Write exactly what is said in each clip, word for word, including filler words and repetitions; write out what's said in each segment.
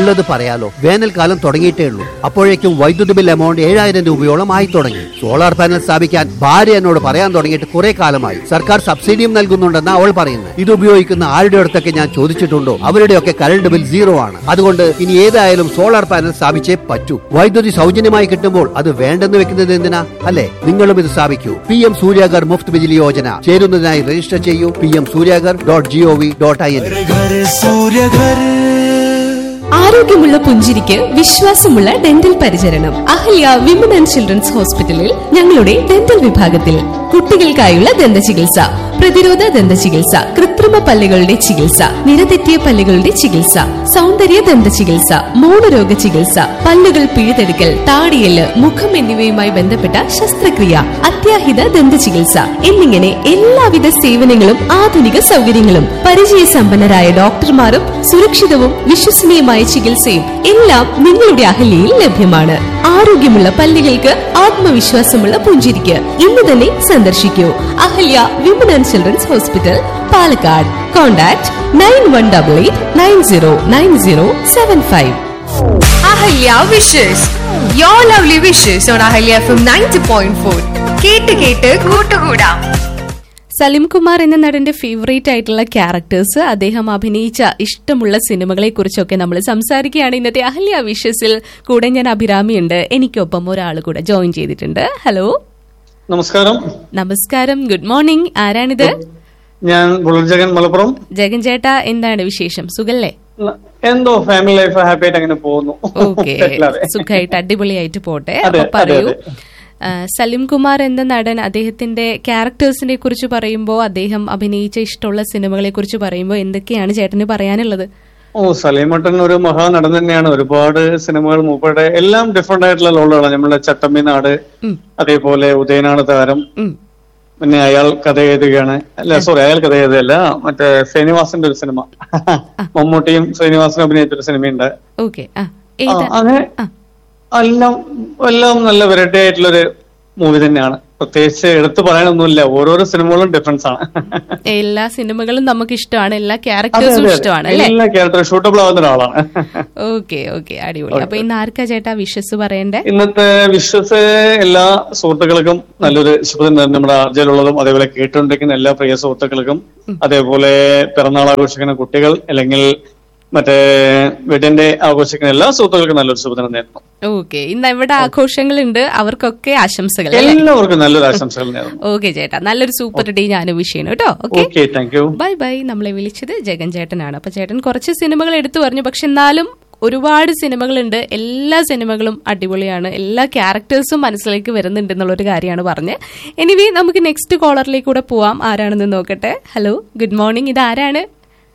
ഉള്ളത് പറയാലോ, വേനൽക്കാലം തുടങ്ങിയിട്ടേ ഉള്ളൂ. അപ്പോഴേക്കും വൈദ്യുതി ബിൽ എമൗണ്ട് ഏഴായിരം രൂപയോളം ആയി തുടങ്ങി. സോളാർ പാനൽ സ്ഥാപിക്കാൻ ഭാര്യ എന്നോട് പറയാൻ തുടങ്ങിയിട്ട് കുറെ കാലമായി. സർക്കാർ സബ്സിഡിയും നൽകുന്നുണ്ടെന്ന് അവൾ പറയുന്നത്. ഇത് ഉപയോഗിക്കുന്ന ആരുടെ അടുത്തൊക്കെ ഞാൻ ചോദിച്ചിട്ടുണ്ടോ അവരുടെയൊക്കെ കറണ്ട് ബിൽ സീറോ ആണ്. അതുകൊണ്ട് ഇനി ഏതായാലും സോളാർ പാനൽ സ്ഥാപിച്ചേ പറ്റൂ. വൈദ്യുതി സൗജന്യമായി കിട്ടുമ്പോൾ അത് വേണ്ടെന്ന് വെക്കുന്നത് എന്തിനാ? അല്ലെ, നിങ്ങളും ഇത് സ്ഥാപിക്കൂ. P M Suryaghar Muft Bijli Yojana ചേരുന്നതിനായി register ചെയ്യൂ. P M Suryaghar dot G O V dot I N. ആരോഗ്യമുള്ള പുഞ്ചിരിക്ക് വിശ്വാസമുള്ള ഡെന്റൽ പരിചരണം അഹല്യ വിമൻ ആൻഡ് ചിൽഡ്രൻസ് ഹോസ്പിറ്റലിൽ ഞങ്ങളുടെ ഡെന്റൽ വിഭാഗത്തിൽ കുട്ടികൾക്കായുള്ള ദന്ത ചികിത്സ, പ്രതിരോധ ദന്ത ചികിത്സ, കൃത്രിമ പല്ലുകളുടെ ചികിത്സ, നിരതെറ്റിയ പല്ലുകളുടെ ചികിത്സ, സൗന്ദര്യ ദന്ത ചികിത്സ, മോണരോഗ ചികിത്സ, പല്ലുകൾ പിഴുതെടുക്കൽ, താടിയല്, മുഖം എന്നിവയുമായി ബന്ധപ്പെട്ട ശസ്ത്രക്രിയ, അത്യാഹിത ദന്ത ചികിത്സ എന്നിങ്ങനെ എല്ലാവിധ സേവനങ്ങളും ആധുനിക സൗകര്യങ്ങളും പരിചയസമ്പന്നരായ ഡോക്ടർമാരും സുരക്ഷിതവും വിശ്വസനീയമായ ചികിത്സയും എല്ലാം നിങ്ങളുടെ അഹല്യയിൽ ലഭ്യമാണ്. ആരോഗ്യമുള്ള പല്ലുകൾക്ക് ആത്മവിശ്വാസമുള്ള പുഞ്ചിരിക്ക് ഇന്ന് തന്നെ സന്ദർശിക്കൂ. Ahalya women and children's hospital, Palakkad. Contact nine one double eight nine zero nine zero seven five. Ahalya wishes your lovely wishes on Ahalya F M ninety point four. കേട്ട് കേട്ട് കൂട്ടുകൂടാം. സലിം കുമാർ എന്ന നടന്റെ ഫേവറേറ്റ് ആയിട്ടുള്ള ക്യാരക്ടേഴ്സ്, അദ്ദേഹം അഭിനയിച്ച ഇഷ്ടമുള്ള സിനിമകളെ കുറിച്ചൊക്കെ നമ്മൾ സംസാരിക്കുകയാണ് ഇന്നത്തെ അഹല്യ വിഷസിൽ. കൂടെ ഞാൻ അഭിരാമിയുണ്ട്, എനിക്കൊപ്പം ഒരാൾ കൂടെ ജോയിൻ ചെയ്തിട്ടുണ്ട്. ഹലോ, നമസ്കാരം. നമസ്കാരം, ഗുഡ് മോർണിംഗ്. ആരാണിത്? ഞാൻ ജഗൻ, മലപ്പുറം. ജഗൻ ചേട്ടാ, എന്താണ് വിശേഷം? സുഖല്ലേ? എന്തോ ഫാമിലി ലൈഫ് ഹാപ്പി ആയിട്ട് അങ്ങനെ പോകുന്നു. ഓക്കെ, സുഖമായിട്ട് അടിപൊളിയായിട്ട് പോട്ടെ. അപ്പൊ പറയൂ, സലിം കുമാർ എന്ന നടൻ, അദ്ദേഹത്തിന്റെ ക്യാരക്ടേഴ്സിനെ കുറിച്ച് പറയുമ്പോൾ, അദ്ദേഹം അഭിനയിച്ച ഇഷ്ടമുള്ള സിനിമകളെ കുറിച്ച് പറയുമ്പോൾ എന്തൊക്കെയാണ് ചേട്ടന് പറയാനുള്ളത്? ഓ, സലീമേട്ടൻ ഒരു മഹാനടൻ തന്നെയാണ്. ഒരുപാട് സിനിമകൾ മൂപ്പയുടെ എല്ലാം ഡിഫറെന്റ് ആയിട്ടുള്ള റോളുകളാണ്. നമ്മുടെ ചട്ടമ്പി നാട്, അതേപോലെ ഉദയനാണ് താരം, പിന്നെ അയാൾ കഥ എഴുതുകയാണ്. അല്ല സോറി, അയാൾ കഥ എഴുതുകയല്ല, മറ്റേ ശ്രീനിവാസന്റെ ഒരു സിനിമ, മമ്മൂട്ടിയും ശ്രീനിവാസനും അഭിനയിച്ചൊരു സിനിമയുണ്ട്. അങ്ങനെ എല്ലാം എല്ലാം നല്ല വെറൈറ്റി ആയിട്ടുള്ളൊരു മൂവി തന്നെയാണ്. പ്രത്യേകിച്ച് എടുത്തു പറയാനൊന്നുമില്ല, ഓരോരോ സിനിമകളും ഡിഫറൻസ് ആണ്. എല്ലാ സിനിമകളും നമുക്ക് ഇഷ്ടമാണ്, എല്ലാ ക്യാരക്ടേഴ്സും ഇഷ്ടമാണ്, എല്ലാ ക്യാരക്ടറും ഷൂട്ടബിൾ ആവുന്ന ഒരാളാണ്. ഓക്കെ ഓക്കെ, അടിപൊളി. അപ്പൊ ഇന്ന് ആർക്കാ ചേട്ടാ വിഷസ് പറയണ്ടേ? ഇന്നത്തെ വിഷസ് എല്ലാ സുഹൃത്തുക്കൾക്കും നല്ലൊരു ശുഭദിനം, നമ്മുടെ ആർജയിലുള്ളതും അതേപോലെ കേട്ടുകൊണ്ടിരിക്കുന്ന എല്ലാ പ്രിയ സുഹൃത്തുക്കൾക്കും, അതേപോലെ പിറന്നാൾ ആഘോഷിക്കുന്ന കുട്ടികൾ അല്ലെങ്കിൽ മറ്റേ വീടിന്റെ ആഘോഷിക്കുന്ന എല്ലാ സുഹൃത്തുക്കൾക്കും നല്ലൊരു ശുഭദിനം നേരുന്നു. ഓക്കെ, ഇന്ന് എവിടെ ആഘോഷങ്ങളുണ്ട് അവർക്കൊക്കെ ആശംസകൾ, എല്ലാവർക്കും നല്ലൊരു ആശംസകൾ നേരുന്നു. ഓക്കെ ചേട്ടാ, നല്ലൊരു സൂപ്പർ ഡേ ഞാൻ വിഷ് ചെയ്യണം കേട്ടോ. Okay, thank you. Bye bye. നമ്മളെ വിളിച്ചത് ജഗൻ ചേട്ടനാണ്. അപ്പൊ ചേട്ടൻ കുറച്ച് സിനിമകൾ എടുത്തു പറഞ്ഞു, പക്ഷെ എന്നാലും ഒരുപാട് സിനിമകളുണ്ട്, എല്ലാ സിനിമകളും അടിപൊളിയാണ്, എല്ലാ ക്യാരക്ടേഴ്സും മനസ്സിലേക്ക് വരുന്നുണ്ട് എന്നുള്ളൊരു കാര്യമാണ് പറഞ്ഞത്. എനിവേ, നമുക്ക് നെക്സ്റ്റ് കോളറിലേക്ക് കൂടെ പോവാം. ആരാണെന്ന് നോക്കട്ടെ. Hello, good morning. ഇത് ആരാണ്?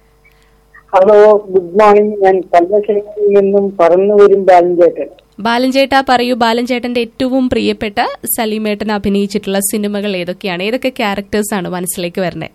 Hello, good morning. ഞാൻ പല്ലശ്ശേരിയിൽ നിന്നും പറന്നു വരും ബാലൻ ചേട്ടൻ. ബാലൻ ചേട്ടാ പറയൂ, ബാലൻ ചേട്ടന്റെ ഏറ്റവും പ്രിയപ്പെട്ട സലീമേട്ടൻ അഭിനയിച്ചിട്ടുള്ള സിനിമകൾ ഏതൊക്കെയാണ്? ഏതൊക്കെ ക്യാരക്ടേഴ്സ് ആണ് മനസ്സിലേക്ക് വരുന്നത്?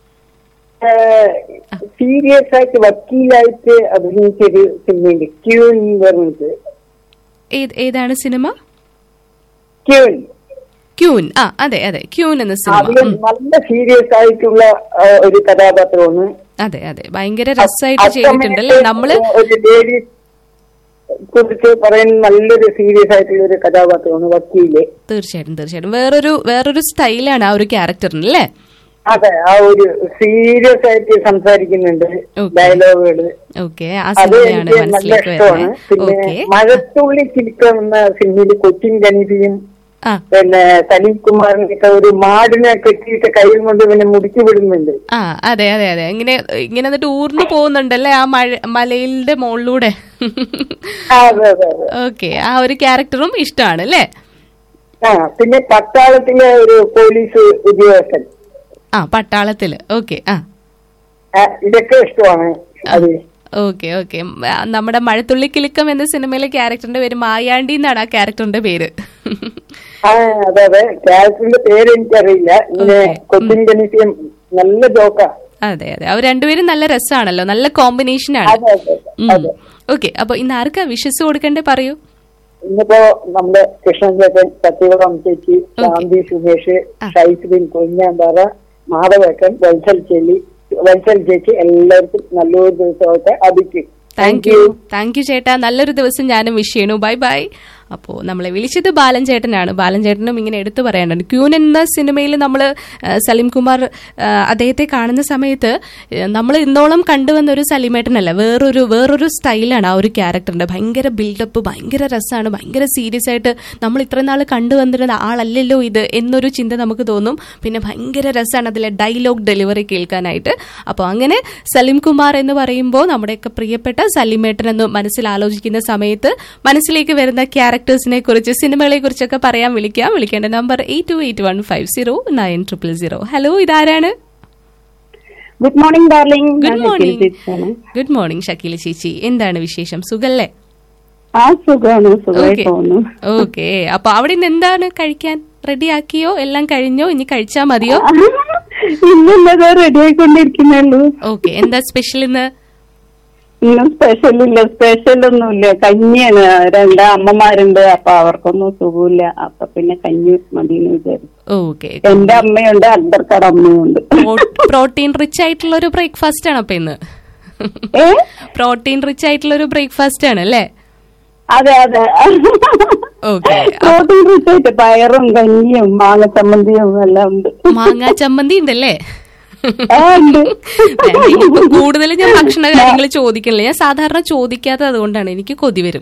സീരിയസ് ആയിട്ട് വക്കീലായിട്ട് അഭിനയിച്ചൊരു സിനിമയുണ്ട്, ക്യൂൻ എന്ന് പറഞ്ഞിട്ട്. ഏതാണ് സിനിമ? ക്യൂൻ. ക്യൂൻ. ആ അതെ അതെ, ക്യൂൻ എന്ന സിനിമ നല്ല സീരിയസ് ആയിട്ടുള്ള ഒരു കഥാപാത്രമാണ്. അതെ അതെ, ഭയങ്കര രസമായിട്ട് ചെയ്തിട്ടുണ്ടല്ലേ. നമ്മള് ഒരു ലേഡി കുറിച്ച് പറയുന്ന നല്ലൊരു സീരിയസ് ആയിട്ടുള്ള ഒരു കഥാപാത്രമാണ് വക്കീല്. തീർച്ചയായിട്ടും തീർച്ചയായിട്ടും വേറൊരു വേറൊരു സ്റ്റൈലാണ് ആ ഒരു ക്യാരക്ടറിന് അല്ലേ? അതെ, ആ ഒരു സീരിയസ് ആയിട്ട് സംസാരിക്കുന്നുണ്ട്, ഡയലോഗുകള്. ഓക്കെ, അത് എനിക്ക് നല്ല ഇഷ്ടമാണ്. പിന്നെ മഴത്തുള്ളി ചിരിക്കം എന്ന സിനിമയിൽ കൊച്ചിൻ ഗണീതിയും പിന്നെ സലീം കുമാറിനൊക്കെ ഒരു മാടിനെ കെട്ടിയിട്ട് കയ്യിൽ കൊണ്ട് പിന്നെ മുടിച്ചു വിടുന്നുണ്ട്. ആ അതെ അതെ അതെ, ഇങ്ങനെ ഇങ്ങനെ എന്നിട്ട് ഊർന്നു പോകുന്നുണ്ടല്ലേ ആ മഴ മലയുടെ മുകളിലൂടെ. ഓക്കെ, ആ ഒരു ക്യാരക്ടറും ഇഷ്ടമാണ് അല്ലേ? ആ, പിന്നെ പട്ടാളത്തിലെ ഒരു പോലീസ് ഉദ്യോഗസ്ഥൻ. ആ, പട്ടാളത്തില്. ഓക്കെ, ആ ഇതൊക്കെ ഇഷ്ടമാണ്. അത് ഓക്കെ ഓക്കെ. നമ്മുടെ മഴത്തുള്ളി കിലുക്കം എന്ന സിനിമയിലെ ക്യാരക്ടറിന്റെ പേര് മായാണ്ടി എന്നാണ് ആ ക്യാരക്ടറിന്റെ പേര്. ആ അതെ അതെ, ക്യാരക്ടറിന്റെ പേര് എനിക്കറിയില്ല. ഇങ്ങനെ കൊച്ചിൻ ഗണീസിയം നല്ല ജോക്കാ. അതെ അതെ, അവർ രണ്ടുപേരും നല്ല രസമാണല്ലോ, നല്ല കോമ്പിനേഷൻ ആണ്. ഓക്കെ, അപ്പൊ ഇന്ന് ആർക്കാ വിഷസ് കൊടുക്കണ്ടേ പറയൂ? ഇന്നിപ്പോ നമ്മുടെ കൃഷ്ണൻ ചേട്ടൻ, സത്യവളം ചേച്ചി, ശാന്തി സുമേഷ്, ഷൈസുബിൻ കൊഞ്ഞാമ്പാറ, മാധവേട്ടൻ, വത്സൽ ചെല്ലി വത്സൽ ചേച്ചി, എല്ലാവർക്കും നല്ലൊരു ദിവസമൊക്കെ അഭിക്കും. താങ്ക് യു താങ്ക് യു ചേട്ടാ. നല്ലൊരു ദിവസം ഞാനും വിഷ് ചെയ്യണു. Bye bye. അപ്പോൾ നമ്മളെ വിളിച്ചത് ബാലൻ ചേട്ടനാണ്. ബാലൻ ചേട്ടനും ഇങ്ങനെ എടുത്തു പറയാനുണ്ട്. ക്യൂൻ എന്ന സിനിമയിൽ നമ്മൾ സലീം കുമാർ അദ്ദേഹത്തെ കാണുന്ന സമയത്ത് നമ്മൾ ഇന്നോളം കണ്ടുവന്ന ഒരു സലീമേട്ടനല്ല, വേറൊരു വേറൊരു സ്റ്റൈലാണ് ആ ഒരു ക്യാരക്ടറിന്റെ. ഭയങ്കര ബിൽഡപ്പ്, ഭയങ്കര രസമാണ്, ഭയങ്കര സീരിയസ് ആയിട്ട് നമ്മൾ ഇത്ര നാൾ കണ്ടുവന്നിരുന്ന ആളല്ലല്ലോ ഇത് എന്നൊരു ചിന്ത നമുക്ക് തോന്നും. പിന്നെ ഭയങ്കര രസമാണ് അതിലെ ഡയലോഗ് ഡെലിവറി കേൾക്കാനായിട്ട്. അപ്പോൾ അങ്ങനെ സലീം കുമാർ എന്ന് പറയുമ്പോൾ നമ്മുടെയൊക്കെ പ്രിയപ്പെട്ട സലീമേട്ടൻ എന്ന് മനസ്സിൽ ആലോചിക്കുന്ന സമയത്ത് മനസ്സിലേക്ക് വരുന്ന ക്യാരക്ടേഴ്സിനെ കുറിച്ച്, സിനിമകളെ കുറിച്ചൊക്കെ പറയാൻ വിളിക്കാം. വിളിക്കേണ്ട number eight to eight one five zero nine triple zero. Hello, ഇതാരാണ്? Good morning darling. Good morning. Good morning Shakeela ചേച്ചി, എന്താണ് വിശേഷം? സുഖല്ലേ? ആ സുഖമാണ്, സുഖമായി പോകുന്നു. ഓക്കെ, അപ്പൊ അവിടെ നിന്ന് എന്താണ് കഴിക്കാൻ റെഡിയാക്കിയോ? എല്ലാം കഴിഞ്ഞോ? ഇനി കഴിച്ചാ മതിയോ? ഇന്നല്ലതാ റെഡി ആയിക്കൊണ്ടിരിക്കുന്നുള്ളൂ. ഓക്കെ, എന്താ സ്പെഷ്യൽ ഇന്ന്? ഇന്നും സ്പെഷ്യൽ ഇല്ല, സ്പെഷ്യൽ ഒന്നുമില്ല, കഞ്ഞിയാണ്. രണ്ട് അമ്മമാരുണ്ട്, അപ്പൊ അവർക്കൊന്നും സുഖമില്ല, അപ്പൊ പിന്നെ കഞ്ഞി മതിയെന്ന് വിചാരിച്ചു. ഓക്കെ, എന്റെ അമ്മയുണ്ട്, അക്ബർക്കാട് അമ്മയുണ്ട്. പ്രോട്ടീൻ റിച്ച് ആയിട്ടുള്ള ഒരു ബ്രേക്ക്ഫാസ്റ്റ് ആണ് അപ്പൊ ഇന്ന്. പ്രോട്ടീൻ റിച്ച് ആയിട്ടുള്ള ഒരു ബ്രേക്ക്ഫാസ്റ്റ് ആണ് അല്ലേ? അതെ അതെ. പ്രോട്ടീൻ റിച്ച് ആയിട്ട് പയറും കഞ്ഞിയും മാങ്ങ ചമ്മന്തിയും എല്ലാം ഉണ്ട്. മാങ്ങാ ചമ്മന്തി ഉണ്ടല്ലേ? കൂടുതലും ഞാൻ ഭക്ഷണ കാര്യങ്ങൾ ചോദിക്കണില്ല, ഞാൻ സാധാരണ ചോദിക്കാത്തത് അതുകൊണ്ടാണ്, എനിക്ക് കൊതി വരും.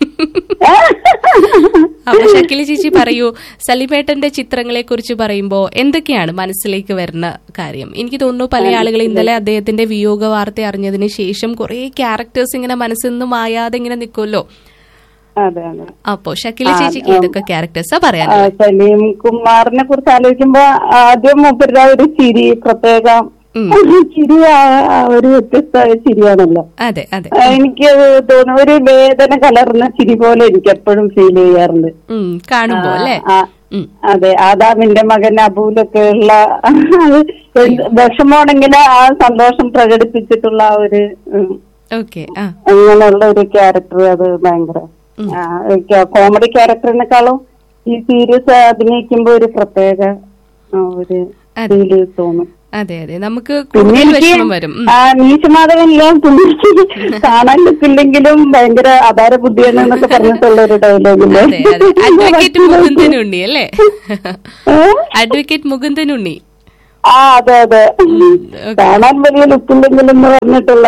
അപ്പൊ ഷക്കീല ചേച്ചി പറയൂ, സലീമേട്ടന്റെ ചിത്രങ്ങളെ കുറിച്ച് പറയുമ്പോ എന്തൊക്കെയാണ് മനസ്സിലേക്ക് വരുന്ന കാര്യം? എനിക്ക് തോന്നുന്നു പല ആളുകൾ ഇന്നലെ അദ്ദേഹത്തിന്റെ വിയോഗ വാർത്ത അറിഞ്ഞതിന് ശേഷം കുറെ ക്യാരക്ടേഴ്സ് ഇങ്ങനെ മനസ്സിൽ നിന്ന് മായാതെ ഇങ്ങനെ നിൽക്കുമല്ലോ. അപ്പൊ ഷക്കീല ചേച്ചിക്ക് ഏതൊക്കെ ക്യാരക്ടേഴ്സാ പറയാനുള്ളത്? സലീം കുമാറിനെ കുറിച്ച് ആലോചിക്കുമ്പോ ആദ്യം മൂപ്പരുടെ ഒരു ചിരി, പ്രത്യേക ചിരി, ഒരു വ്യത്യസ്തമായ ചിരിയാണല്ലോ. അതെ അതെ, എനിക്ക് തോന്നുന്നു ഒരു വേദന കലർന്ന ചിരി പോലെ എനിക്ക് എപ്പോഴും ഫീൽ ചെയ്യാറുണ്ട് കാണുമ്പോ അല്ലേ? അതെ, ആദാമിന്റെ മകൻ അബൂലൊക്കെ ഉള്ള വിഷമമാണെങ്കിൽ ആ സന്തോഷം പ്രകടിപ്പിച്ചിട്ടുള്ള ഒരു അങ്ങനെയുള്ള ഒരു ക്യാരക്ടർ, അത് ഭയങ്കര കോമഡി ക്യാരക്ടറിനെക്കാളും ഈ സീരിയസ് അഭിനയിക്കുമ്പോ ഒരു പ്രത്യേക ഒരു ഫീല് തോന്നും. അതെ അതെ, നമുക്ക് പിന്നെ എനിക്ക് മീശമാധവനെല്ലാം കാണാൻ നിൽക്കില്ലെങ്കിലും ഭയങ്കര അപാര ബുദ്ധിയാണ് എന്നൊക്കെ പറഞ്ഞിട്ടുള്ള ഒരു ഡയലോഗില്ലേ, അഡ്വക്കേറ്റ് മുകുന്ദനുണ്ണി അല്ലേ? അഡ്വക്കേറ്റ് മുകുന്ദനുണ്ണി. ആ അതെ അതെ, കാണാൻ വലിയ ലുക്കില്ലെങ്കിലും പറഞ്ഞിട്ടുള്ള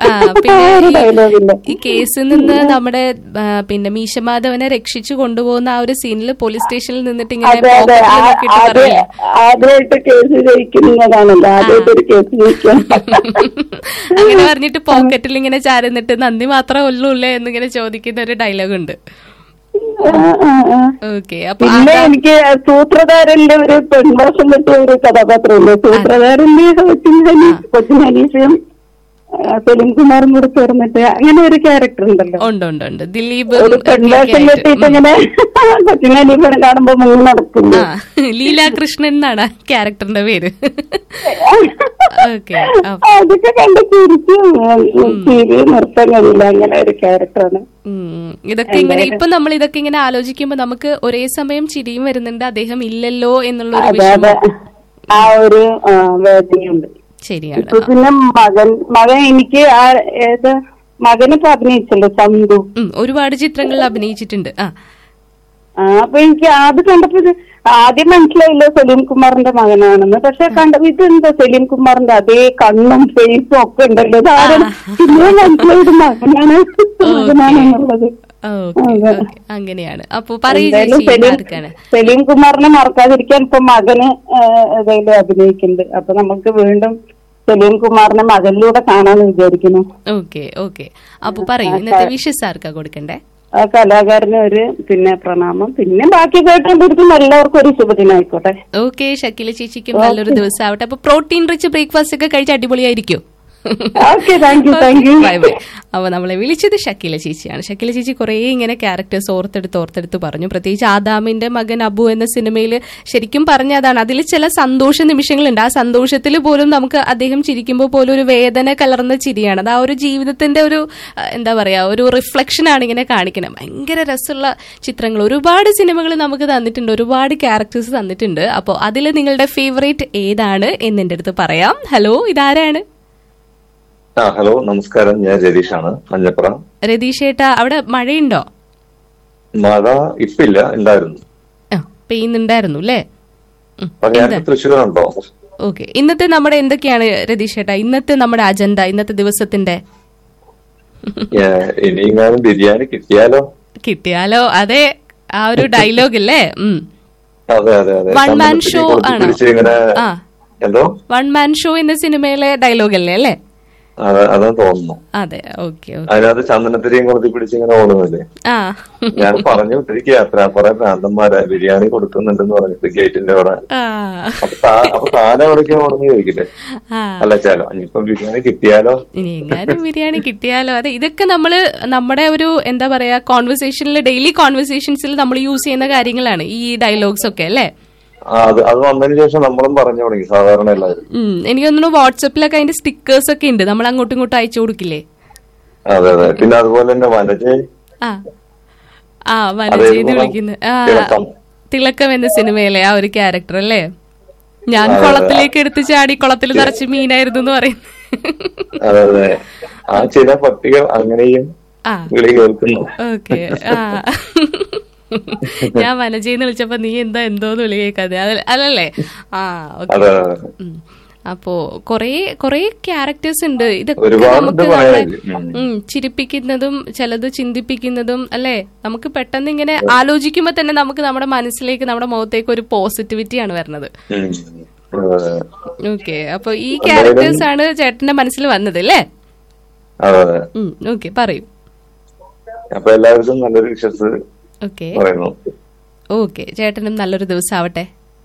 ഈ കേസിൽ നിന്ന് നമ്മുടെ പിന്നെ മീശമാധവനെ രക്ഷിച്ചു കൊണ്ടുപോകുന്ന ആ ഒരു സീനിൽ പോലീസ് സ്റ്റേഷനിൽ നിന്നിട്ട് ഇങ്ങനെ ആദ്യമായിട്ട് കേസ് ജയിക്കുന്നതാണല്ലോ, ആദ്യമായിട്ടൊരു കേസ് ജയിക്കാൻ അങ്ങനെ പറഞ്ഞിട്ട് പോക്കറ്റിൽ ഇങ്ങനെ ചാരുന്നിട്ട് നന്ദി മാത്രമേ ഉള്ളൂല്ലേ എന്നിങ്ങനെ ചോദിക്കുന്ന ഒരു ഡയലോഗ് ഉണ്ട്. പിന്നെ എനിക്ക് സൂത്രധാരന്റെ ഒരു പെൺവേഷം കിട്ടിയ ഒരു കഥാപാത്രമില്ലേ, സൂത്രധാരന്റെ കൊച്ചിൻ ഹനീഫയും സലീം കുമാറും കൂടെ ചേർന്നിട്ട് അങ്ങനെ ഒരു ക്യാരക്ടർ ഉണ്ടല്ലോ. ദിലീപ് ഒരു പെൺവേഷം കെട്ടിയിട്ട് ഇങ്ങനെ കൊച്ചിൻ ഹനീഫിനെ കാണുമ്പോ മുങ്ങി നടക്കുന്നു. ലീലാകൃഷ്ണൻ എന്നാണ് ക്യാരക്ടറിന്റെ പേര്. അതൊക്കെ കണ്ട് ചിരിക്കും, ചിരി നിർത്താൻ കഴിയില്ല, അങ്ങനെ ഒരു ക്യാരക്ടറാണ്. ഇതൊക്കെ ഇങ്ങനെ ഇപ്പൊ നമ്മൾ ഇതൊക്കെ ഇങ്ങനെ ആലോചിക്കുമ്പോ നമുക്ക് ഒരേ സമയം ചിരിയും വരുന്നുണ്ട്, അദ്ദേഹം ഇല്ലല്ലോ എന്നുള്ള ആ ഒരു വേദനയുണ്ട്. ശരിയാണ്. പിന്നെ മകൻ മകൻ എനിക്ക് ഏത് മകനിപ്പോ അഭിനയിച്ചല്ലോ, ചന്തു, ഒരുപാട് ചിത്രങ്ങളിൽ അഭിനയിച്ചിട്ടുണ്ട്. ആ അപ്പൊ എനിക്ക് അത് കണ്ടപ്പോ ആദ്യം മനസ്സിലായില്ല സലീം കുമാറിന്റെ മകനാണെന്ന്. പക്ഷെ കണ്ടപ്പോ ഇതെന്താ സലീം കുമാറിന്റെ അതേ കണ്ണും ഫേസും ഒക്കെ ഉണ്ടല്ലോ, പിന്നെ മനസ്സിലായത് മകനാണ് മകനാണെന്നുള്ളത്. അങ്ങനെയാണ്. അപ്പൊ സലീം കുമാറിനെ മറക്കാതിരിക്കാൻ ഇപ്പൊ മകന് ഏതായാലും അഭിനയിക്കുന്നുണ്ട്, അപ്പൊ നമുക്ക് വീണ്ടും സലീം കുമാറിനെ മകനിലൂടെ കാണാന്ന് വിചാരിക്കുന്നു. ഓക്കെ ഓക്കെ, അപ്പൊ പറയൂ ഇന്നത്തെ വിഷസ് ആർക്കാ കൊടുക്കണ്ടേ? ആ കലാകാരന് ഒരു പിന്നെ പ്രണാമം, പിന്നെ ബാക്കി കേട്ടോണ്ടിരിക്കും എല്ലാവർക്കും ഒരു ശുഭദിനായിക്കോട്ടെ. ഓക്കെ, ഷക്കീല ചേച്ചിക്കും നല്ലൊരു ദിവസം ആവട്ടെ. അപ്പൊ പ്രോട്ടീൻ റിച്ച് ബ്രേക്ക്ഫാസ്റ്റ് ഒക്കെ കഴിച്ച് അടിപൊളിയായിരിക്കും. അപ്പൊ നമ്മളെ വിളിച്ചത് ഷക്കീല ചേച്ചിയാണ്. ഷക്കീല ചേച്ചി കുറെ ഇങ്ങനെ ക്യാരക്ടേഴ്സ് ഓർത്തെടുത്ത് ഓർത്തെടുത്ത് പറഞ്ഞു. പ്രത്യേകിച്ച് ആദാമിന്റെ മകൻ അബു എന്ന സിനിമയിൽ ശരിക്കും പറഞ്ഞതാണ്, അതിൽ ചില സന്തോഷ നിമിഷങ്ങളുണ്ട്. ആ സന്തോഷത്തിൽ പോലും നമുക്ക് അദ്ദേഹം ചിരിക്കുമ്പോൾ പോലും ഒരു വേദന കലർന്ന ചിരിയാണ്. അത് ആ ഒരു ജീവിതത്തിന്റെ ഒരു എന്താ പറയാ ഒരു റിഫ്ലക്ഷൻ ആണ് ഇങ്ങനെ കാണിക്കുന്നത്. ഭയങ്കര രസമുള്ള ചിത്രങ്ങൾ ഒരുപാട് സിനിമകൾ നമുക്ക് തന്നിട്ടുണ്ട്, ഒരുപാട് ക്യാരക്ടേഴ്സ് തന്നിട്ടുണ്ട്. അപ്പോൾ അതിൽ നിങ്ങളുടെ ഫേവറേറ്റ് ഏതാണ് എന്ന് എന്റെ അടുത്ത് പറയാം. ഹലോ, ഇതാരാണ്? ആ ഹലോ നമസ്കാരം, ഞാൻ രതീഷാണ്, മഞ്ഞപ്പുറം. രതീഷ് ഏട്ടാ, അവിടെ മഴയുണ്ടോ? മഴ ഇപ്പില്ല, ഉണ്ടായിരുന്നു, പെയ്യുന്നുണ്ടായിരുന്നു അല്ലേ? തൃശ്ശൂരുണ്ടോ? ഓക്കെ, ഇന്നത്തെ നമ്മുടെ എന്തൊക്കെയാണ് രതീഷ് ഏട്ടാ, ഇന്നത്തെ നമ്മുടെ അജണ്ട, ഇന്നത്തെ ദിവസത്തിന്റെ? ഇനിയെങ്ങാനും ബിരിയാണി കിട്ടിയാലോ? കിട്ടിയാലോ, അതെ, ആ ഒരു ഡയലോഗ് അല്ലേ? അതെ അതെ അതെ. വൺ മാൻ ഷോ ആണോ? ആ, എന്തോ വൺ മാൻ ഷോ എന്ന സിനിമയിലെ ഡയലോഗ് അല്ലേ അല്ലേ? അതാ തോന്നുന്നു. അതെ, ഓക്കെ. അതിനകത്ത് ചന്ദനത്തിരിയും കൊളുത്തി പിടിച്ചിങ്ങനെ ഓടുന്നില്ലേ? ഞാൻ പറഞ്ഞു വിട്ടിരിക്കുക, അത്ര കുറെ ഭ്രാന്തന്മാരെ ബിരിയാണി കൊടുക്കുന്നുണ്ടെന്ന് പറഞ്ഞിട്ട് ഗേറ്റിന്റെ അവിടെ. അപ്പൊ താനെ എവിടേക്കാ ഓടുന്നു ചോദിക്കില്ലേ? അല്ല ചാലോ ഇനിയിപ്പം ബിരിയാണി കിട്ടിയാലോ? ഇനി എങ്ങാനും ബിരിയാണി കിട്ടിയാലോ? അതെ, ഇതൊക്കെ നമ്മള് നമ്മുടെ ഒരു എന്താ പറയാ കോൺവെർസേഷനിൽ, ഡെയിലി കോൺവെർസേഷൻസിൽ നമ്മൾ യൂസ് ചെയ്യുന്ന കാര്യങ്ങളാണ് ഈ ഡയലോഗ്സ് ഒക്കെ അല്ലേ? അത് അത് വന്നതിന് ശേഷം നമ്മളും പറഞ്ഞു തുടങ്ങി സാധാരണ എല്ലാവരും. എനിക്ക് തോന്നുന്നു വാട്സപ്പിലൊക്കെ അതിന്റെ സ്റ്റിക്കേഴ്സ് ഒക്കെ ഉണ്ട്, നമ്മൾ അങ്ങോട്ടും ഇങ്ങോട്ടും അയച്ചു കൊടുക്കില്ലേ? അതെ അതെ. പിന്നെ അതുപോലെ തന്നെ വനജയ് ആ ആ വനജയ് വിളിക്കുന്നത് ആ തിളക്കം എന്ന സിനിമയിലെ ആ ഒരു ക്യാരക്ടർ അല്ലേ? ഞാൻ കുളത്തിലേക്ക് എടുത്ത് ചാടി കുളത്തിൽ നിറച്ച് മീനായിരുന്നു എന്ന് പറയുന്നു. അതെ അതെ, ആ ചില പട്ടികൾ അങ്ങനെയും വിളി കേൾക്കുന്നു. ഓക്കെ, ആ ഞാൻ വനജയെന്ന് വിളിച്ചപ്പോ നീ എന്താ എന്തോന്ന് വിളി കേൾക്കാതെ അതല്ലേ? ആ, ഓക്കെ. അപ്പോ കൊറേ കൊറേ ക്യാരക്ടേഴ്സ് ഉണ്ട്. ഇതൊക്കെ നമുക്ക് നമ്മളെ ചിരിപ്പിക്കുന്നതും ചിലത് ചിന്തിപ്പിക്കുന്നതും അല്ലേ? നമുക്ക് പെട്ടെന്ന് ഇങ്ങനെ ആലോചിക്കുമ്പോ തന്നെ നമുക്ക് നമ്മുടെ മനസ്സിലേക്ക്, നമ്മുടെ മുഖത്തേക്ക് ഒരു പോസിറ്റിവിറ്റിയാണ് വരുന്നത്. ഓക്കെ, അപ്പൊ ഈ ക്യാരക്ടേഴ്സ് ആണ് ചേട്ടന്റെ മനസ്സിൽ വന്നത് അല്ലേ? ഓക്കെ, പറയൂ. അപ്പൊ എല്ലാവർക്കും നല്ലൊരു വിശ്വാസം. ഓക്കെ ഓക്കെ, ചേട്ടനും നല്ലൊരു ദിവസം ആവട്ടെ.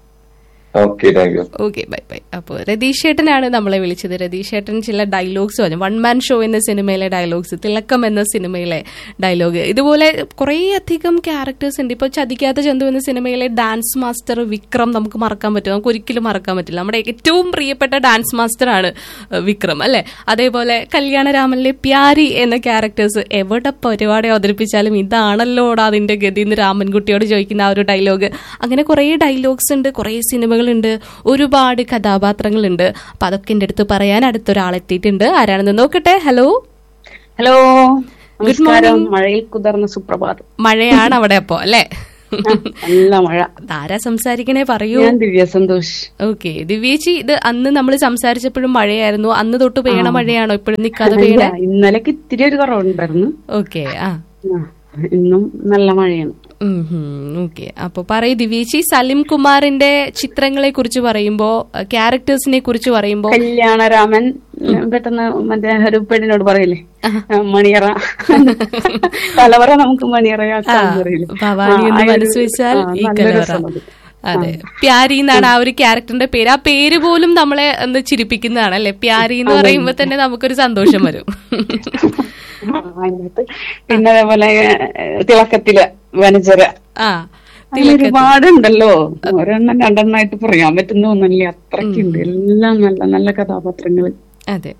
Okay, bye bye. അപ്പോൾ രതീഷ് ഏട്ടനാണ് നമ്മളെ വിളിച്ചത്. രതീഷ് ഏട്ടൻ ചില ഡയലോഗ്സ് പറഞ്ഞു. വൺ മാൻ ഷോ എന്ന സിനിമയിലെ ഡയലോഗ്സ്, തിളക്കം എന്ന സിനിമയിലെ ഡയലോഗ്, ഇതുപോലെ കുറേ അധികം ക്യാരക്ടേഴ്സ് ഉണ്ട്. ഇപ്പോൾ ചതിക്കാത്ത ചന്തു എന്ന സിനിമയിലെ ഡാൻസ് മാസ്റ്റർ വിക്രം നമുക്ക് മറക്കാൻ പറ്റും? നമുക്ക് ഒരിക്കലും മറക്കാൻ പറ്റില്ല. നമ്മുടെ ഏറ്റവും പ്രിയപ്പെട്ട ഡാൻസ് മാസ്റ്ററാണ് വിക്രം അല്ലെ? അതേപോലെ കല്യാണരാമനിലെ പ്യാരി എന്ന ക്യാരക്ടേഴ്സ് എവിടെ പരിപാടി അവതരിപ്പിച്ചാലും ഇതാണല്ലോടാ അതിന്റെ ഗതി എന്ന് രാമൻകുട്ടിയോട് ചോദിക്കുന്ന ആ ഒരു ഡയലോഗ്. അങ്ങനെ കുറേ ഡയലോഗ്സ് ഉണ്ട്, കുറേ സിനിമകൾ ഉണ്ട്, ഒരുപാട് കഥാപാത്രങ്ങളുണ്ട്. അപ്പൊ അതൊക്കെ എന്റെ അടുത്ത് പറയാൻ അടുത്തൊരാളെത്തിയിട്ടുണ്ട്. ആരാണെന്ന് നോക്കട്ടെ. Hello hello, good morning. മഴയിൽ കുതിർന്ന സുപ്രഭാതം. മഴയാണ് അവിടെ അപ്പോ അല്ലെ? നല്ല മഴ. ആരാ സംസാരിക്കണേ പറയൂ. ഞാൻ ദിവ്യ സന്തോഷ്. ഓക്കെ, ദിവ്യേച്ചി, ഇത് അന്ന് നമ്മൾ സംസാരിച്ചപ്പോഴും മഴയായിരുന്നു. അന്ന് തൊട്ട് പെയ്യണ മഴയാണോ ഇപ്പോഴും നിക്കാതെ പെയ്യണേ? ഇന്നലേക്ക് ഇത്തിരി ഒരു കുറവുണ്ടായിരുന്നു. ഓക്കെ, ആ ഇന്നും നല്ല മഴയാണ്. ഓക്കെ, അപ്പൊ പറയൂ ദിവ്യേച്ചി, സലിം കുമാറിന്റെ ചിത്രങ്ങളെ കുറിച്ച് പറയുമ്പോ, ക്യാരക്ടേഴ്സിനെ കുറിച്ച് പറയുമ്പോ, കല്യാണരാമൻ പെട്ടെന്ന് മറ്റേ ഒരു പെണ്ണിനോട് പറയില്ലേ, മണിയറ കലവറ നമുക്ക് മണിയറയാക്കാൻ പറയില്ലേ, ഭവാനി എന്ന് മനസ്സ് വെച്ചാൽ ഈ കലവറ. അതെ, പ്യാരി എന്നാണ് ആ ഒരു ക്യാരക്ടറിന്റെ പേര്. ആ പേര് പോലും നമ്മളെ ഒന്ന് ചിരിപ്പിക്കുന്നതാണ് അല്ലെ? പ്യാരി എന്ന് പറയുമ്പോ തന്നെ നമുക്കൊരു സന്തോഷം വരും. പിന്നെ അതേപോലെ തിളക്കത്തില് വനജര, ഒരുപാടുണ്ടല്ലോ. ഒരെണ്ണം രണ്ടെണ്ണമായിട്ട് പറയാൻ പറ്റുന്ന ഒന്നല്ലേ, അത്രയ്ക്കുണ്ട്. എല്ലാം നല്ല നല്ല കഥാപാത്രങ്ങൾ. അതെ,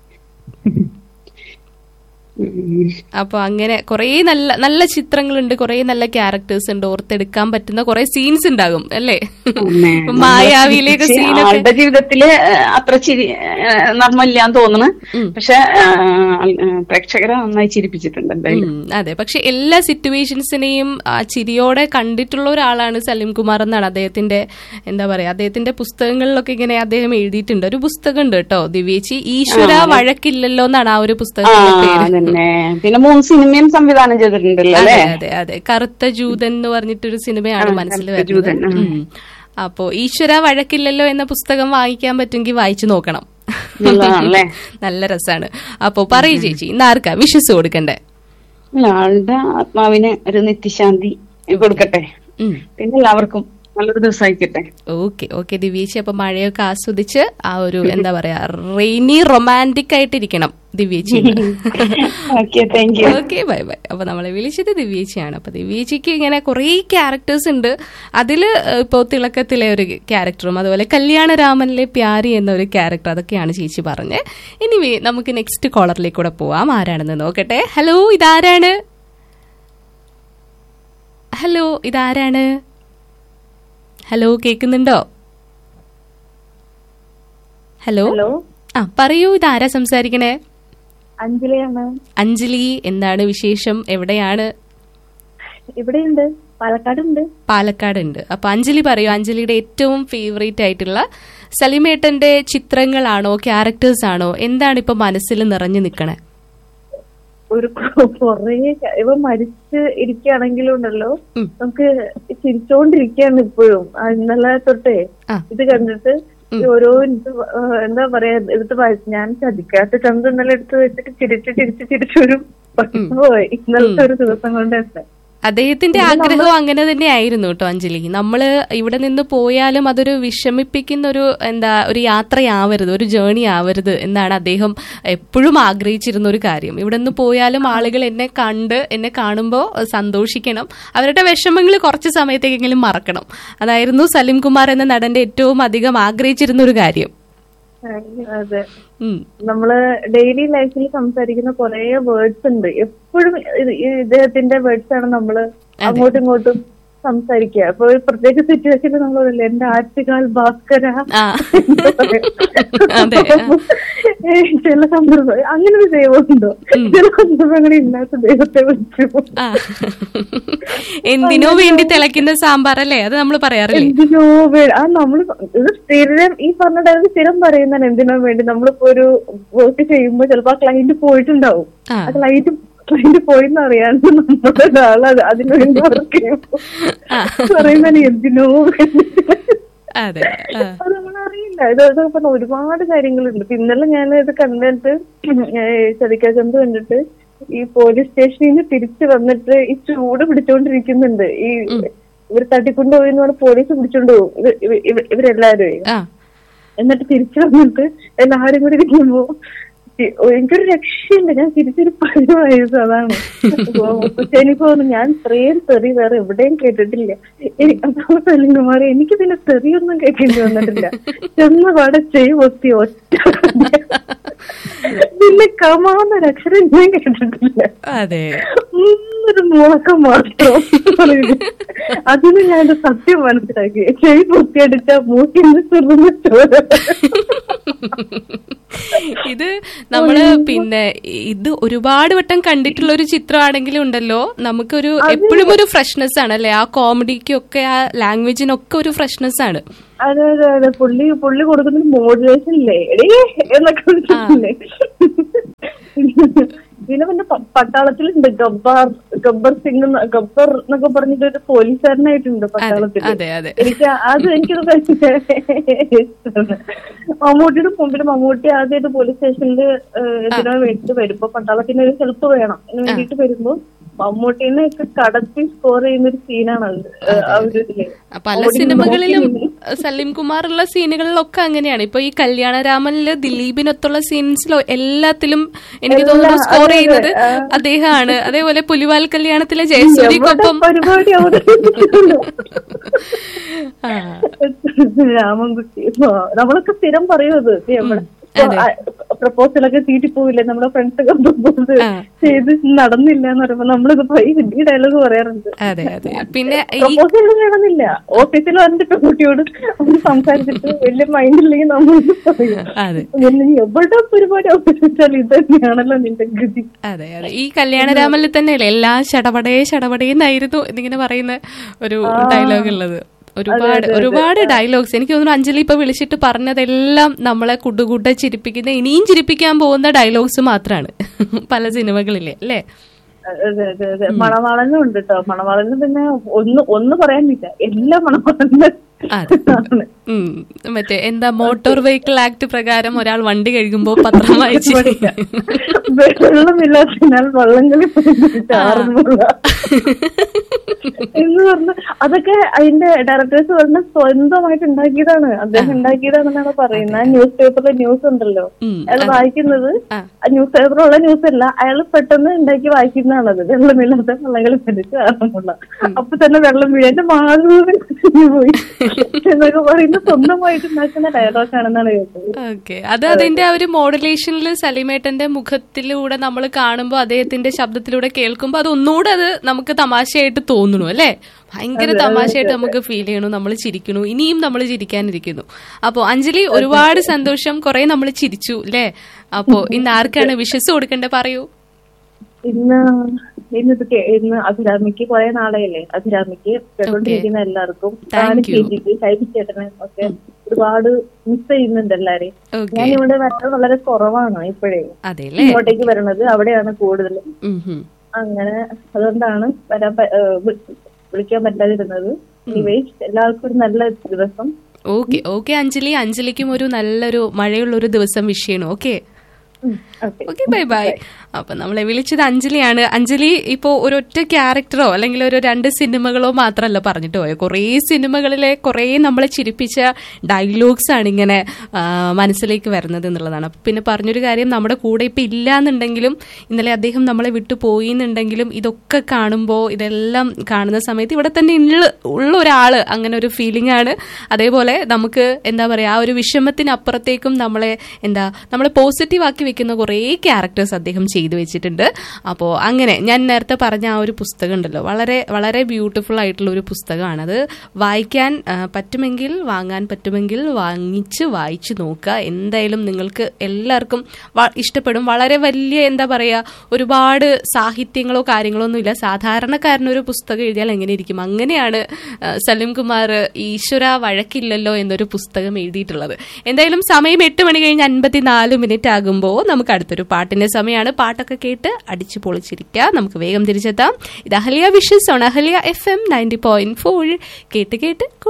അപ്പൊ അങ്ങനെ കുറെ നല്ല നല്ല ചിത്രങ്ങളുണ്ട്, കുറെ നല്ല ക്യാരക്ടേഴ്സ് ഉണ്ട്, ഓർത്തെടുക്കാൻ പറ്റുന്ന കുറെ സീൻസ് ഉണ്ടാകും അല്ലേ? മായാവിയിലേക്ക് സീനൊക്കെ ജീവിതത്തില് അത്ര ചിരി നർമ്മല്ലാന്ന് തോന്നുന്നു, പക്ഷെ പ്രേക്ഷകരെ നന്നായി ചിരിപ്പിച്ചിട്ടുണ്ട് എന്തായാലും. അതെ, പക്ഷെ എല്ലാ സിറ്റുവേഷൻസിനെയും ചിരിയോടെ കണ്ടിട്ടുള്ള ഒരാളാണ് സലിം കുമാർ എന്നാണ് അദ്ദേഹത്തിന്റെ എന്താ പറയാ, അദ്ദേഹത്തിന്റെ പുസ്തകങ്ങളിലൊക്കെ ഇങ്ങനെ അദ്ദേഹം എഴുതിയിട്ടുണ്ട്. ഒരു പുസ്തകം ഉണ്ട് കേട്ടോ ദിവ്യേച്ചി, ഈശ്വര വഴക്കില്ലല്ലോ എന്നാണ് ആ ഒരു പുസ്തകത്തിന്റെ പേര്. പിന്നെ മൂന്ന് സിനിമയും സംവിധാനം ചെയ്തിട്ടുണ്ടല്ലോ അല്ലേ? അതെ അതെ, കറുത്ത ജൂതൻ എന്ന് പറഞ്ഞിട്ടൊരു സിനിമയാണ് മനസ്സിൽ വരുന്നത്. അപ്പോ ഈശ്വര വഴക്കില്ലല്ലോ എന്ന പുസ്തകം വായിക്കാൻ പറ്റുമെങ്കിൽ വായിച്ചു നോക്കണം, നല്ല രസാണ്. അപ്പൊ പറയൂ ചേച്ചി, ഇന്ന് ആർക്കാ വിശ്വസ് കൊടുക്കണ്ടേ? ആളുടെ ആത്മാവിന് ഒരു നിത്യശാന്തി കൊടുക്കട്ടെ, പിന്നെ എല്ലാവർക്കും നല്ലൊരു ദിവസം ആയിക്കട്ടെ. ഓക്കെ ഓക്കെ ദിവ്യേച്ചി, അപ്പൊ മഴയൊക്കെ ആസ്വദിച്ച് ആ ഒരു എന്താ പറയാ rainy romantic ആയിട്ടിരിക്കണം ദിവ്യേച്ചി. Okay, bye bye. അപ്പൊ നമ്മളെ വിളിച്ചത് ദിവ്യേച്ചിയാണ്. അപ്പൊ ദിവ്യേച്ചിക്ക് ഇങ്ങനെ കുറെ ക്യാരക്ടേഴ്സ് ഉണ്ട്. അതില് ഇപ്പോ തിളക്കത്തിലെ ഒരു ക്യാരക്ടറും അതുപോലെ കല്യാണരാമനിലെ പ്യാരി എന്ന ഒരു ക്യാരക്ടർ, അതൊക്കെയാണ് ചേച്ചി പറഞ്ഞത്. ഇനി നമുക്ക് നെക്സ്റ്റ് കോളറിലേക്ക് കൂടെ പോവാം. ആരാണെന്ന് നോക്കട്ടെ. ഹലോ, ഇതാരാണ്? ഹലോ, ഇതാരാണ്? ഹലോ, കേൾക്കുന്നുണ്ടോ? ഹലോ, ആ പറയൂ, ഇതാരാ സംസാരിക്കണേ? അഞ്ജലിയാണ്. അഞ്ജലി, എന്താണ് വിശേഷം? എവിടെയാണ്? ഇവിടെയുണ്ട്, പാലക്കാടുണ്ട്. പാലക്കാടുണ്ട്. അപ്പൊ അഞ്ജലി പറയൂ, അഞ്ജലിയുടെ ഏറ്റവും ഫേവറേറ്റ് ആയിട്ടുള്ള സലിമേട്ടന്റെ ചിത്രങ്ങളാണോ ക്യാരക്ടേഴ്സ് ആണോ, എന്താണ് ഇപ്പൊ മനസ്സിൽ നിറഞ്ഞു നിക്കണേ? ഒരു കൊറേ ഇവ മരിച്ച് ഇരിക്കുകയാണെങ്കിലും ഉണ്ടല്ലോ, നമുക്ക് ചിരിച്ചോണ്ടിരിക്കുകയാണ് ഇപ്പോഴും. ഇന്നലെ തൊട്ടേ ഇത് കണ്ടിട്ട് ഓരോ എന്താ പറയാ എടുത്ത് വായിച്ചു. ഞാൻ ചതിക്കാത്ത ചന്ദ്രൻ ഇന്നലെ എടുത്ത് വെച്ചിട്ട് ചിരിച്ച് ചിരിച്ച് ചിരിച്ചൊരു പോയി ഇന്നലത്തെ ഒരു ദിവസം കൊണ്ട് തന്നെ. അദ്ദേഹത്തിന്റെ ആഗ്രഹവും അങ്ങനെ തന്നെ ആയിരുന്നു കേട്ടോ അഞ്ജലി. നമ്മള് ഇവിടെ നിന്ന് പോയാലും അതൊരു വിഷമിപ്പിക്കുന്ന ഒരു എന്താ ഒരു യാത്രയാവരുത്, ഒരു ജേണി ആവരുത് എന്നാണ് അദ്ദേഹം എപ്പോഴും ആഗ്രഹിച്ചിരുന്ന ഒരു കാര്യം. ഇവിടെ നിന്ന് പോയാലും ആളുകൾ എന്നെ കണ്ട് എന്നെ കാണുമ്പോൾ സന്തോഷിക്കണം, അവരുടെ വിഷമങ്ങൾ കുറച്ച് സമയത്തേക്കെങ്കിലും മറക്കണം. അതായിരുന്നു സലിം കുമാർ എന്ന നടന്റെ ഏറ്റവും അധികം ആഗ്രഹിച്ചിരുന്ന ഒരു കാര്യം. അതെ, നമ്മള് ഡെയിലി ലൈഫിൽ സംസാരിക്കുന്ന കുറെ വേർഡ്സ് ഉണ്ട്. എപ്പോഴും ഇദ്ദേഹത്തിന്റെ വേർഡ്സ് ആണ് നമ്മള് അങ്ങോട്ടും ഇങ്ങോട്ടും സംസാരിക്കുക. അപ്പൊ ഒരു പ്രത്യേക സിറ്റുവേഷനിൽ നമ്മൾ എന്റെ ആറ്റുകാൽ ഭാസ്കര ചില സന്ദർഭം അങ്ങനെ ഒരു ദൈവമുണ്ടോ? ചില സന്ദർഭങ്ങളിൽ ഇല്ലാത്ത ദൈവത്തെ വിളിച്ചു എന്തിനോ വേണ്ടി തിളയ്ക്കുന്ന സാമ്പാർ അല്ലേ, അത് നമ്മൾ പറയാറില്ല. എന്തിനോ വേണ്ടി ആ നമ്മള് ഇത് സ്ഥിരം ഈ പറഞ്ഞ ടൈമിൽ സ്ഥിരം പറയുന്നതാണ് എന്തിനോ വേണ്ടി. നമ്മളിപ്പോ ഒരു വർക്ക് ചെയ്യുമ്പോ ചിലപ്പോ ആ ക്ലയന്റ് പോയിട്ടുണ്ടാവും, ആ ക്ലയന്റ് ക്ലയന്റ് പോയിന്ന് അറിയാണ്ട് നമ്മുടെ ഒരാൾ അതിനു വേണ്ടി വർക്ക് ചെയ്യുമ്പോ പറയുന്ന എന്തിനോ വേണ്ടി അത് നമ്മളറിയില്ല. ഇതൊക്കെ പറഞ്ഞ ഒരുപാട് കാര്യങ്ങളുണ്ട്. ഇന്നലെ ഞാൻ ഇത് കണ്ടിട്ട് ചതിക്കാച്ചന്ത് കണ്ടിട്ട് ഈ പോലീസ് സ്റ്റേഷനിൽ നിന്ന് തിരിച്ചു വന്നിട്ട് ഈ ചൂട് പിടിച്ചോണ്ടിരിക്കുന്നുണ്ട്. ഈ ഇവർ തട്ടിക്കൊണ്ടുപോയി എന്ന് പറഞ്ഞ പോലീസ് പിടിച്ചോണ്ട് പോകും ഇവരെല്ലാരും. എന്നിട്ട് തിരിച്ചു വന്നിട്ട് എല്ലാരും കൂടി ഇരിക്കുമ്പോ എനിക്കൊരു രക്ഷയുണ്ട്, ഞാൻ തിരിച്ചൊരു പതിവായത് അതാണ്. എനിക്ക് തോന്നുന്നു ഞാൻ ഇത്രയും തെറി വേറെ എവിടെയും കേട്ടിട്ടില്ല. സലിംകുമാർ എനിക്ക് പിന്നെ തെറിയൊന്നും കേൾക്കേണ്ടി വന്നിട്ടില്ല. ചെന്ന പാടെ ചെയ് പൊത്തി ഒറ്റ പിന്നെ കമാന്നൊരക്ഷരം ഞാൻ കേട്ടിട്ടില്ല. ഒരു മുഴക്കം മാത്രം. അതിന് ഞാൻ സത്യം മനസ്സിലാക്കി. ചെയ് പൊത്തിയടിച്ച മൂക്കിന്ന് ചെറുന്ന ചോര. ഇത് നമ്മള് പിന്നെ ഇത് ഒരുപാട് വട്ടം കണ്ടിട്ടുള്ള ഒരു ചിത്രമാണെങ്കിലും ഉണ്ടല്ലോ, നമുക്കൊരു എപ്പോഴും ഒരു ഫ്രഷ്നെസ് ആണ് അല്ലെ, ആ കോമഡിക്കൊക്കെ ആ ലാംഗ്വേജിനൊക്കെ ഒരു ഫ്രഷ്നെസ് ആണ്. അതെ അതെ അതെ പുള്ളി പുള്ളി കൊടുക്കുന്ന മോഡുലേഷൻ ഇല്ലേ എടീ എന്നൊക്കെ വിളിച്ചിട്ടില്ലേ. പിന്നെ പിന്നെ പട്ടാളത്തിലുണ്ട് ഗബ്ബാർ ഗബ്ബർ സിംഗ് ഗബ്ബർ എന്നൊക്കെ പറഞ്ഞിട്ട് ഒരു പോലീസുകാരനായിട്ടുണ്ട് പട്ടാളത്തിൽ. എനിക്ക് അത് എനിക്കത് ഇഷ്ടമാണ്. മമ്മൂട്ടിയുടെ മുമ്പിൽ മമ്മൂട്ടി ആദ്യമായിട്ട് പോലീസ് സ്റ്റേഷനിൽ ഇതിനു വേണ്ടിട്ട് വരുമ്പോ പട്ടാളത്തിന് ഒരു ഹെൽപ്പ് വേണം അതിന് വേണ്ടിട്ട് വരുമ്പോ മമ്മൂട്ടിനെ ഒക്കെ കടത്തി സ്കോർ ചെയ്യുന്ന ഒരു സീനാണ് അത്. പല സിനിമകളിലും സലീം കുമാറുള്ള സീനുകളിലൊക്കെ അങ്ങനെയാണ്. ഇപ്പൊ ഈ കല്യാണരാമനില് ദിലീപിനൊത്തുള്ള സീൻസിലോ എല്ലാത്തിലും എനിക്ക് തോന്നുന്നു സ്കോർ ചെയ്യുന്നത് അദ്ദേഹമാണ്. അതേപോലെ പുലിവാൽ കല്യാണത്തിലെ ജയസൂര്യക്കൊപ്പം പരിപാടി രാമൻകുട്ടി നമ്മളൊക്കെ സ്ഥിരം പറയുന്നത് പ്രപ്പോസലൊക്കെ തീറ്റിപ്പോവില്ലേ നമ്മുടെ ഫ്രണ്ട്സൊക്കെ പ്രപ്പോസ് ചെയ്ത് നടന്നില്ല എന്ന് പറയുമ്പോ നമ്മളിത് ഈ ഡയലോഗ് പറയാറുണ്ട്. പിന്നെ പ്രപ്പോസൽ നടന്നില്ല ഓഫീസിൽ വന്നിട്ട് കുട്ടിയോട് ഒന്ന് സംസാരിച്ചിട്ട് വലിയ മൈൻഡില്ലെങ്കിൽ നമ്മൾ പറയും എവിടെ പരിപാടി അവതരിച്ചാൽ ഇത് തന്നെയാണല്ലോ നിന്റെ ഗതി. അതെ അതെ ഈ കല്യാണരാമനിൽ തന്നെയല്ലേ എല്ലാം ചടപടേ ചടപടേന്നായിരുന്നു എന്നിങ്ങനെ പറയുന്ന ഒരു ഡയലോഗ് ഉള്ളത്. ഒരുപാട് ഒരുപാട് ഡയലോഗ്സ് എനിക്ക് തോന്നുന്നു അഞ്ജലി ഇപ്പൊ വിളിച്ചിട്ട് പറഞ്ഞതെല്ലാം നമ്മളെ കുടുകൂട്ട ചിരിപ്പിക്കുന്ന ഇനിയും ചിരിപ്പിക്കാൻ പോകുന്ന ഡയലോഗ്സ് മാത്രമാണ് പല സിനിമകളിലെ അല്ലേ. അതെ അതെ അതെ മണവാളനും ഉണ്ട് കേട്ടോ. മണവാളനും പിന്നെ ഒന്ന് ഒന്ന് പറയാനില്ല എല്ലാ മണവാളനും മറ്റേ എന്താ മോട്ടോർ വെഹിക്കിൾ ആക്ട് പ്രകാരം ഒരാൾ വണ്ടി കഴുകുമ്പോ പത്രം വായിച്ചു വെള്ളമില്ലാത്തതിനാൽ വള്ളംകളി എന്ന് പറഞ്ഞ അതൊക്കെ അതിന്റെ ഡയറക്ടേഴ്സ് പറഞ്ഞ സ്വന്തമായിട്ട് ഉണ്ടാക്കിയതാണ്, അദ്ദേഹം ഉണ്ടാക്കിയതാണെന്നാണ് പറയുന്നത്. ന്യൂസ് പേപ്പറിലെ ന്യൂസ് ഉണ്ടല്ലോ അയാൾ വായിക്കുന്നത് ന്യൂസ് പേപ്പറിലുള്ള ന്യൂസ് അല്ല, അയാൾ പെട്ടെന്ന് ഉണ്ടാക്കി വായിക്കുന്നതാണത്. വെള്ളമില്ലാത്ത വള്ളംകളി പഠിച്ച് ആറന്മുള്ള അപ്പൊ തന്നെ വെള്ളം വീഴാൻ മാറി പോയി എന്നൊക്കെ പറയുന്നത് സ്വന്തമായിട്ട് ഉണ്ടാക്കുന്ന ഡയലോഗ് ആണെന്നാണ് കേട്ടത്. ഓക്കെ, അത് അതിന്റെ ആ ഒരു മോഡുലേഷനിൽ സലീമേട്ടന്റെ മുഖത്തിലൂടെ നമ്മൾ കാണുമ്പോൾ അദ്ദേഹത്തിന്റെ ശബ്ദത്തിലൂടെ കേൾക്കുമ്പോൾ അത് ഒന്നുകൂടെ അത് നമുക്ക് തമാശയായിട്ട് തോന്നുന്നു അല്ലേ? ഭയങ്കര തമാശയായിട്ട് നമുക്ക് ഫീൽ ചെയ്യണു, നമ്മൾ ചിരിക്കണു, ഇനിയും നമ്മൾ ചിരിക്കാനിരിക്കുന്നു. അപ്പോ അഞ്ജലി, ഒരുപാട് സന്തോഷം, കുറെ നമ്മൾ ചിരിച്ചു അല്ലേ? അപ്പോ ഇന്ന് ആർക്കാണ് വിഷസ് കൊടുക്കേണ്ടത് പറയൂ. ഇന്ന് ഇന്ന് ഇന്ന് അഭിരാമിക്ക് കുറെ നാളെയല്ലേ, അഭിരാമിക്ക് കേട്ടോണ്ടിരിക്കുന്ന എല്ലാവർക്കും, ചേച്ചിക്ക്, ശൈബി ചേട്ടന് ഒക്കെ ഒരുപാട് മിസ് ചെയ്യുന്നുണ്ട് എല്ലാരെയും. ഞാൻ ഇവിടെ വരണത് വളരെ കുറവാണ് ഇപ്പോഴേ, ഇങ്ങോട്ടേക്ക് വരണത് അവിടെയാണ് കൂടുതൽ. അങ്ങനെ അതുകൊണ്ടാണ് വരാൻ വിളിക്കാൻ പറ്റാതിരുന്നത്. എനിവേസ് എല്ലാവർക്കും ഒരു നല്ല ദിവസം. ഓക്കെ ഓക്കെ അഞ്ജലി, അഞ്ജലിക്കും ഒരു നല്ലൊരു മഴയുള്ള ഒരു ദിവസം വിഷ് ചെയ്യണം. Okay okay, bye bye. അപ്പൊ നമ്മളെ വിളിച്ചത് അഞ്ജലിയാണ്. അഞ്ജലി ഇപ്പോ ഒരൊറ്റ ക്യാരക്ടറോ അല്ലെങ്കിൽ ഒരു രണ്ട് സിനിമകളോ മാത്രമല്ല പറഞ്ഞിട്ട് പോയോ, കുറേ സിനിമകളിലെ കുറേ നമ്മളെ ചിരിപ്പിച്ച ഡയലോഗ്സ് ആണ് ഇങ്ങനെ മനസ്സിലേക്ക് വരുന്നത് എന്നുള്ളതാണ്. അപ്പൊ പിന്നെ പറഞ്ഞൊരു കാര്യം, നമ്മുടെ കൂടെ ഇപ്പൊ ഇല്ല എന്നുണ്ടെങ്കിലും ഇന്നലെ അദ്ദേഹം നമ്മളെ വിട്ടു പോയി എന്നുണ്ടെങ്കിലും ഇതൊക്കെ കാണുമ്പോൾ, ഇതെല്ലാം കാണുന്ന സമയത്ത് ഇവിടെ തന്നെ ഉള്ള ഒരാള് അങ്ങനെ ഒരു ഫീലിംഗ് ആണ്. അതേപോലെ നമുക്ക് എന്താ പറയാ, ആ ഒരു വിഷമത്തിനപ്പുറത്തേക്കും നമ്മളെ എന്താ നമ്മളെ പോസിറ്റീവ് ആക്കി വെക്കുന്ന കുറേ ക്യാരക്ടേഴ്സ് അദ്ദേഹം ചെയ്തു വെച്ചിട്ടുണ്ട്. അപ്പോൾ അങ്ങനെ ഞാൻ നേരത്തെ പറഞ്ഞ ആ ഒരു പുസ്തകം ഉണ്ടല്ലോ, വളരെ വളരെ ബ്യൂട്ടിഫുൾ ആയിട്ടുള്ള ഒരു പുസ്തകമാണ്. അത് വായിക്കാൻ പറ്റുമെങ്കിൽ, വാങ്ങാൻ പറ്റുമെങ്കിൽ വാങ്ങിച്ച് വായിച്ചു നോക്കുക. എന്തായാലും നിങ്ങൾക്ക് എല്ലാവർക്കും ഇഷ്ടപ്പെടും. വളരെ വലിയ എന്താ പറയുക, ഒരുപാട് സാഹിത്യങ്ങളോ കാര്യങ്ങളോ ഒന്നുമില്ല. സാധാരണക്കാരനൊരു പുസ്തകം എഴുതിയാൽ എങ്ങനെ ഇരിക്കും, അങ്ങനെയാണ് സലീം കുമാർ ഈശ്വര വഴക്കില്ലല്ലോ എന്നൊരു പുസ്തകം എഴുതിയിട്ടുള്ളത്. എന്തായാലും സമയം എട്ട് മണി കഴിഞ്ഞ് അൻപത്തിനാല് മിനിറ്റ് ആകുമ്പോൾ നമുക്ക് അടുത്തൊരു പാട്ടിന്റെ സമയമാണ്. പാട്ടൊക്കെ കേട്ട് അടിച്ചു പൊളിച്ചിരിക്കുക. നമുക്ക് വേഗം തിരിച്ചെത്താം. ഇത് Ahalya wishes on Ahalya F M ninety point four. കേട്ട് കേട്ട്